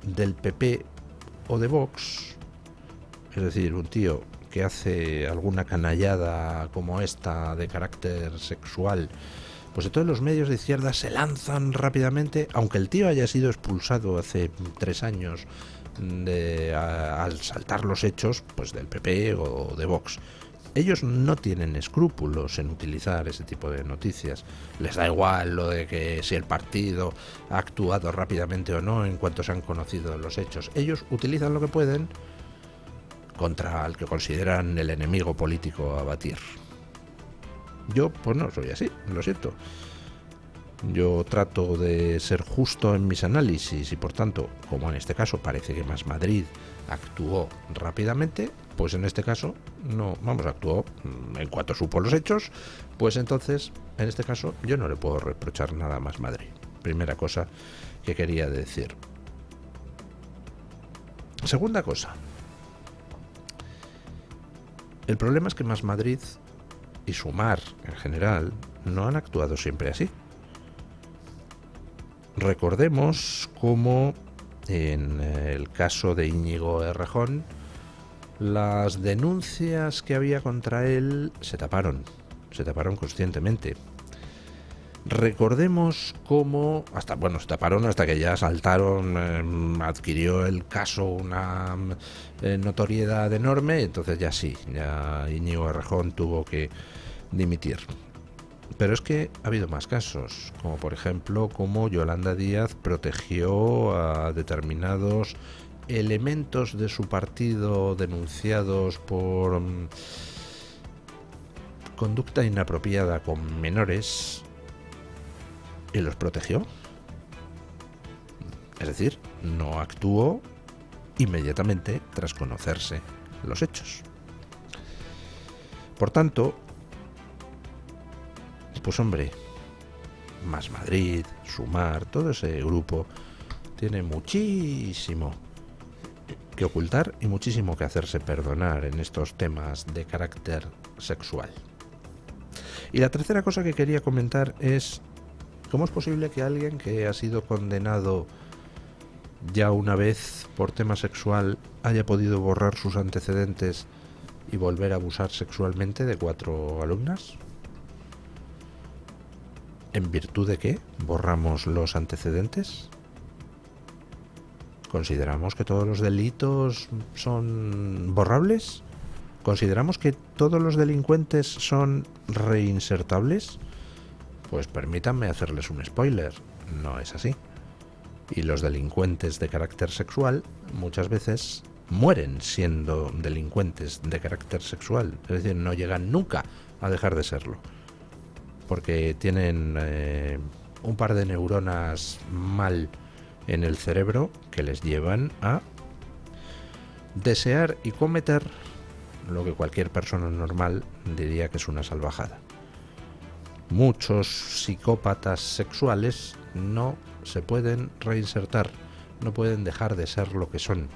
del PP o de Vox, es decir, un tío que hace alguna canallada como esta de carácter sexual, pues de todos los medios de izquierda se lanzan rápidamente, aunque el tío haya sido expulsado hace 3 años al saltar los hechos, pues del PP o de Vox. Ellos no tienen escrúpulos en utilizar ese tipo de noticias. Les da igual lo de que si el partido ha actuado rápidamente o no en cuanto se han conocido los hechos. Ellos utilizan lo que pueden contra el que consideran el enemigo político a batir. Yo, pues no soy así, lo siento. Yo trato de ser justo en mis análisis y, por tanto, como en este caso parece que Más Madrid actuó rápidamente, pues en este caso actuó en cuanto supo los hechos, pues entonces, en este caso, yo no le puedo reprochar nada a Más Madrid. Primera cosa que quería decir. Segunda cosa. El problema es que Más Madrid y Sumar en general no han actuado siempre así. Recordemos cómo en el caso de Íñigo Errejón las denuncias que había contra él se taparon conscientemente. Recordemos cómo se taparon hasta que ya saltaron, adquirió el caso una notoriedad enorme, entonces ya Íñigo Errejón tuvo que dimitir. Pero es que ha habido más casos, como por ejemplo cómo Yolanda Díaz protegió a determinados elementos de su partido denunciados por conducta inapropiada con menores, y los protegió. Es decir, no actuó inmediatamente tras conocerse los hechos. Por tanto, pues hombre, Más Madrid, Sumar, todo ese grupo tiene muchísimo que ocultar y muchísimo que hacerse perdonar en estos temas de carácter sexual. Y la tercera cosa que quería comentar es ¿cómo es posible que alguien que ha sido condenado ya una vez por tema sexual haya podido borrar sus antecedentes y volver a abusar sexualmente de 4 alumnas? ¿En virtud de qué borramos los antecedentes? ¿Consideramos que todos los delitos son borrables? ¿Consideramos que todos los delincuentes son reinsertables? Pues permítanme hacerles un spoiler, no es así. Y los delincuentes de carácter sexual muchas veces mueren siendo delincuentes de carácter sexual, es decir, no llegan nunca a dejar de serlo, porque tienen un par de neuronas mal en el cerebro que les llevan a desear y cometer lo que cualquier persona normal diría que es una salvajada. Muchos psicópatas sexuales no se pueden reinsertar, no pueden dejar de ser lo que son.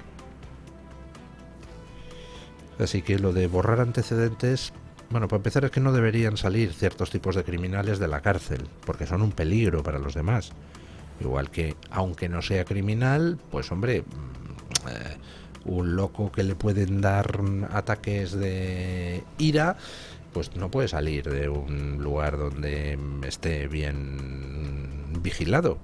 Así que lo de borrar antecedentes, bueno, para empezar es que no deberían salir ciertos tipos de criminales de la cárcel, porque son un peligro para los demás. Igual que, aunque no sea criminal, pues hombre, un loco que le pueden dar ataques de ira, pues no puede salir de un lugar donde esté bien vigilado.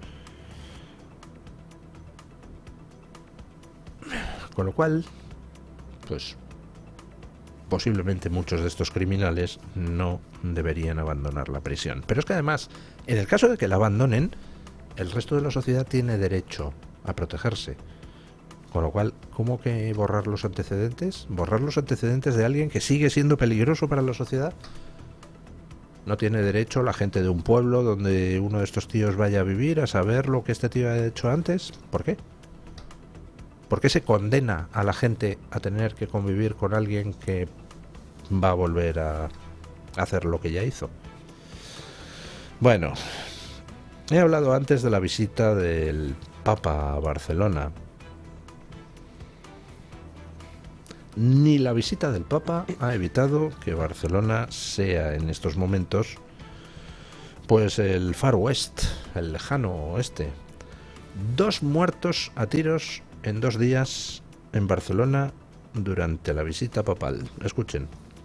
Con lo cual, pues posiblemente muchos de estos criminales no deberían abandonar la prisión. Pero es que además, en el caso de que la abandonen, el resto de la sociedad tiene derecho a protegerse. Con lo cual, ¿cómo que borrar los antecedentes? ¿Borrar los antecedentes de alguien que sigue siendo peligroso para la sociedad? ¿No tiene derecho la gente de un pueblo donde uno de estos tíos vaya a vivir a saber lo que este tío ha hecho antes? ¿Por qué? ¿Por qué se condena a la gente a tener que convivir con alguien que va a volver a hacer lo que ya hizo? Bueno, he hablado antes de la visita del Papa a Barcelona. Ni la visita del Papa ha evitado que Barcelona sea en estos momentos pues el Far West, el lejano oeste. 2 muertos a tiros en 2 días en Barcelona durante la visita papal. Escuchen.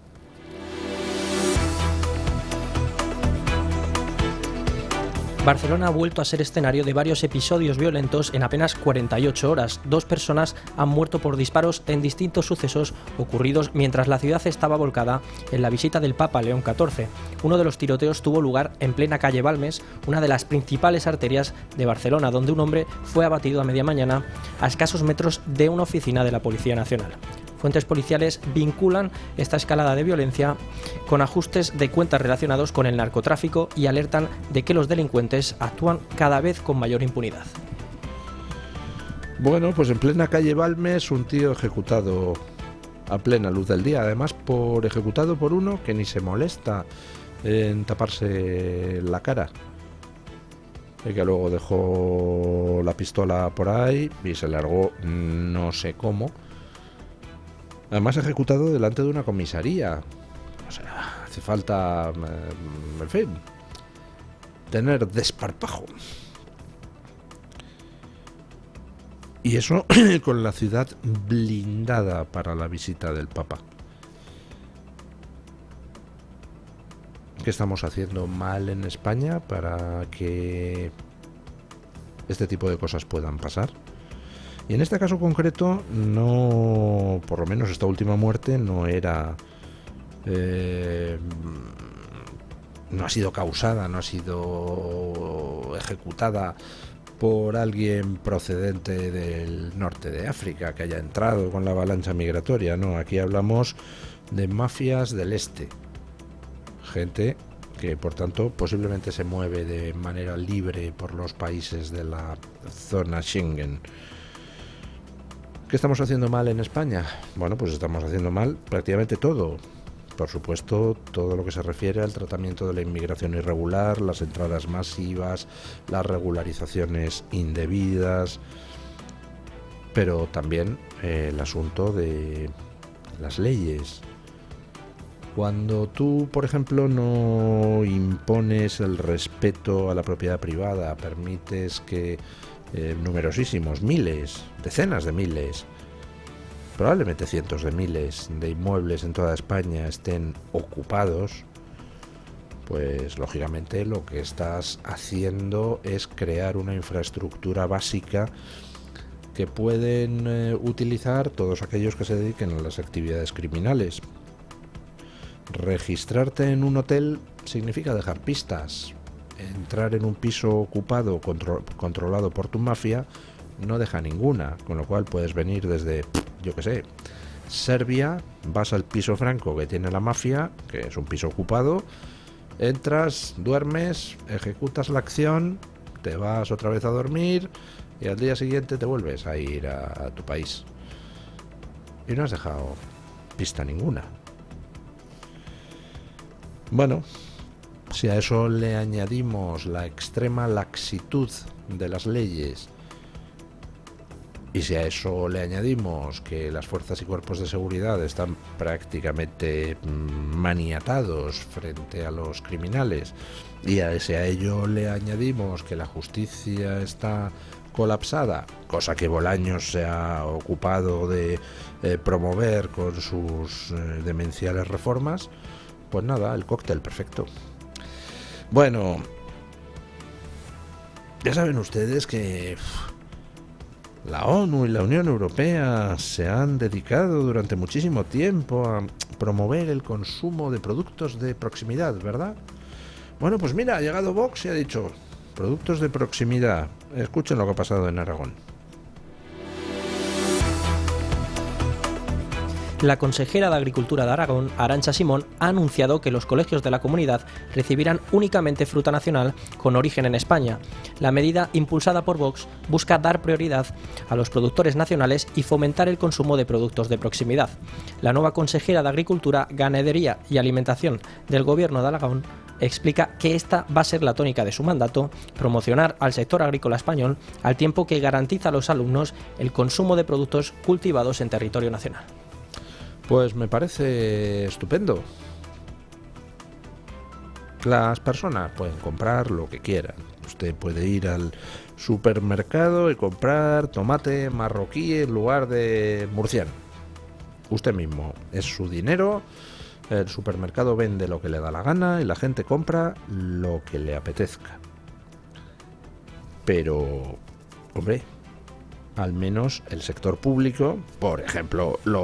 Barcelona ha vuelto a ser escenario de varios episodios violentos en apenas 48 horas. 2 personas han muerto por disparos en distintos sucesos ocurridos mientras la ciudad estaba volcada en la visita del Papa León XIV. Uno de los tiroteos tuvo lugar en plena calle Balmes, una de las principales arterias de Barcelona, donde un hombre fue abatido a media mañana a escasos metros de una oficina de la Policía Nacional. Fuentes policiales vinculan esta escalada de violencia con ajustes de cuentas relacionados con el narcotráfico y alertan de que los delincuentes actúan cada vez con mayor impunidad. Bueno, pues en plena calle Balmes, un tío ejecutado a plena luz del día, además ejecutado por uno que ni se molesta en taparse la cara, y que luego dejó la pistola por ahí y se largó no sé cómo. Además ejecutado delante de una comisaría. O sea, hace falta, en fin, tener desparpajo. Y eso con la ciudad blindada para la visita del Papa. ¿Qué estamos haciendo mal en España para que este tipo de cosas puedan pasar? Y en este caso concreto, no, por lo menos esta última muerte no era, no ha sido causada, no ha sido ejecutada por alguien procedente del norte de África que haya entrado con la avalancha migratoria. No, aquí hablamos de mafias del este, gente que por tanto posiblemente se mueve de manera libre por los países de la zona Schengen. ¿Qué estamos haciendo mal en España? Bueno, pues estamos haciendo mal prácticamente todo. Por supuesto, todo lo que se refiere al tratamiento de la inmigración irregular, las entradas masivas, las regularizaciones indebidas, pero también el asunto de las leyes. Cuando tú, por ejemplo, no impones el respeto a la propiedad privada, permites que numerosísimos, miles, decenas de miles, probablemente cientos de miles de inmuebles en toda España estén ocupados, pues lógicamente lo que estás haciendo es crear una infraestructura básica que pueden utilizar todos aquellos que se dediquen a las actividades criminales. Registrarte en un hotel significa dejar pistas. Entrar en un piso ocupado controlado por tu mafia no deja ninguna, con lo cual puedes venir desde, yo que sé, Serbia, vas al piso franco que tiene la mafia, que es un piso ocupado, entras, duermes, ejecutas la acción, te vas otra vez a dormir y al día siguiente te vuelves a ir a tu país. Y no has dejado pista ninguna. Bueno, si a eso le añadimos la extrema laxitud de las leyes, y si a eso le añadimos que las fuerzas y cuerpos de seguridad están prácticamente maniatados frente a los criminales, y a ello le añadimos que la justicia está colapsada, cosa que Bolaños se ha ocupado de promover con sus demenciales reformas, pues nada, el cóctel perfecto. Bueno, ya saben ustedes que la ONU y la Unión Europea se han dedicado durante muchísimo tiempo a promover el consumo de productos de proximidad, ¿verdad? Bueno, pues mira, ha llegado Vox y ha dicho, productos de proximidad. Escuchen lo que ha pasado en Aragón. La consejera de Agricultura de Aragón, Arantxa Simón, ha anunciado que los colegios de la comunidad recibirán únicamente fruta nacional con origen en España. La medida, impulsada por Vox, busca dar prioridad a los productores nacionales y fomentar el consumo de productos de proximidad. La nueva consejera de Agricultura, Ganadería y Alimentación del Gobierno de Aragón explica que esta va a ser la tónica de su mandato, promocionar al sector agrícola español al tiempo que garantiza a los alumnos el consumo de productos cultivados en territorio nacional. Pues me parece estupendo. Las personas pueden comprar lo que quieran, Usted puede ir al supermercado y comprar tomate marroquí en lugar de murciano. Usted mismo, es su dinero, el supermercado vende lo que le da la gana y la gente compra lo que le apetezca. Pero, hombre, al menos el sector público, por ejemplo,